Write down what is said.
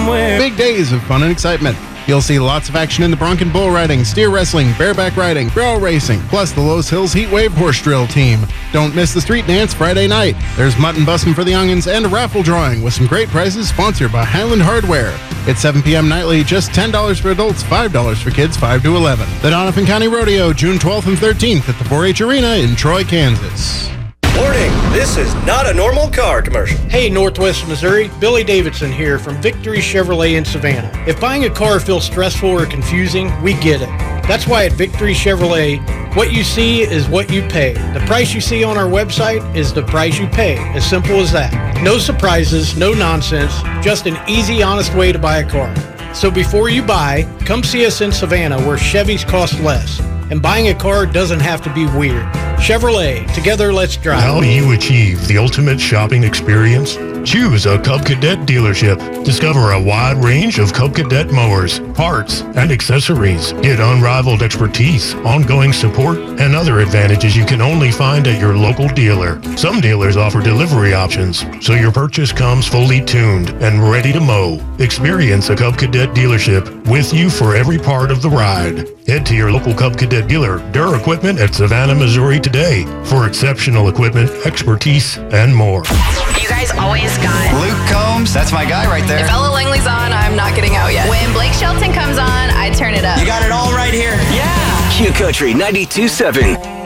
somewhere. Big days of fun and excitement. You'll see lots of action in the bronc and bull riding, steer wrestling, bareback riding, barrel racing, plus the Lowe's Hills Heatwave horse drill team. Don't miss the street dance Friday night. There's mutton busting for the youngins and a raffle drawing with some great prizes sponsored by Highland Hardware. It's 7 p.m. nightly, just $10 for adults, $5 for kids 5 to 11. The Doniphan County Rodeo, June 12th and 13th at the 4-H Arena in Troy, Kansas. Warning, this is not a normal car commercial. Hey, Northwest Missouri, Billy Davidson here from Victory Chevrolet in Savannah. If buying a car feels stressful or confusing, we get it. That's why at Victory Chevrolet, what you see is what you pay. The price you see on our website is the price you pay. As simple as that. No surprises, no nonsense, just an easy, honest way to buy a car. So before you buy, come see us in Savannah where Chevys cost less. And buying a car doesn't have to be weird. Chevrolet, together let's drive. How do you achieve the ultimate shopping experience? Choose a Cub Cadet dealership. Discover a wide range of Cub Cadet mowers, parts, and accessories. Get unrivaled expertise, ongoing support, and other advantages you can only find at your local dealer. Some dealers offer delivery options, so your purchase comes fully tuned and ready to mow. Experience a Cub Cadet dealership with you for every part of the ride. Head to your local Cub Cadet dealer, Durr Equipment at Savannah, Missouri today for exceptional equipment, expertise, and more. You guys always got Luke Combs, that's my guy right there. If Ella Langley's on, I'm not getting out yet. When Blake Shelton comes on, I turn it up. You got it all right here. Yeah. Q Country 92.7.